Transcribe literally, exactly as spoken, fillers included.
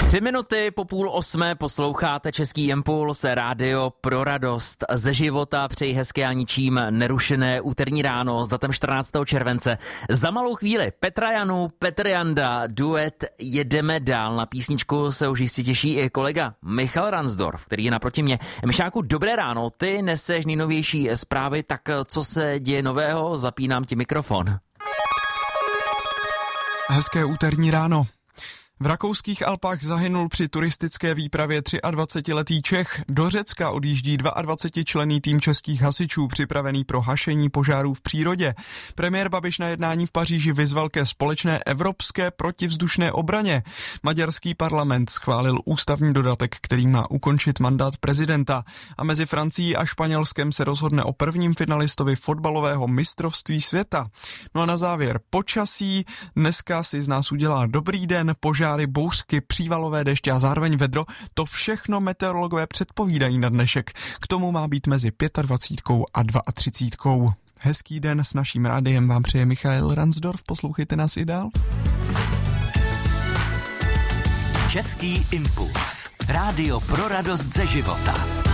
Tři minuty po půl osmé posloucháte Český impuls, rádio pro radost ze života. Přeji hezké a ničím nerušené úterní ráno s datem čtrnáctého července. Za malou chvíli Petra Janu, Petr Janda, duet Jedeme dál. Na písničku se už jistě těší i kolega Michal Ransdorf, který je naproti mě. Mišáku, dobré ráno, ty neseš nejnovější zprávy, tak co se děje nového? Zapínám ti mikrofon. Hezké úterní ráno. V rakouských Alpách zahynul při turistické výpravě dvacetiletý Čech. Do Řecka odjíždí dvacetičlenný tým českých hasičů připravený pro hašení požárů v přírodě. Premiér Babiš na jednání v Paříži vyzval ke společné evropské protivzdušné obraně. Maďarský parlament schválil ústavní dodatek, který má ukončit mandát prezidenta. A mezi Francií a Španělskem se rozhodne o prvním finalistovi fotbalového mistrovství světa. No a na závěr počasí. Dneska si z nás udělá dobrý den, požár, bouřky, přívalové deště a zároveň vedro, to všechno meteorologové předpovídají na dnešek. K tomu má být mezi dvacítkou pět a třicítkou. Hezký den s naším rádiem vám přeje Michal Ransdorf, poslouchejte nás i dál. Český impuls. Rádio pro radost ze života.